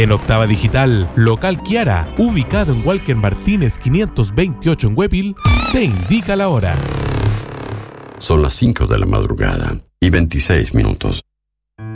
En Octava Digital, Local Kiara, ubicado en Walker Martínez 528 en Huepil, te indica la hora. Son las 5 de la madrugada y 26 minutos.